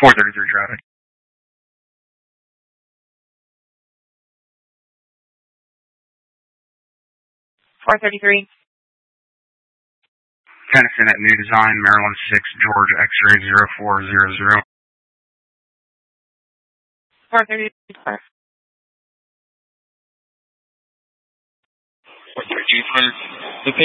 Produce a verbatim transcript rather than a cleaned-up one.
four thirty-three traffic. four thirty-three. Tennyson at New Design, Maryland six, Georgia, X-ray zero four zero zero. four thirty-four. four thirty-two,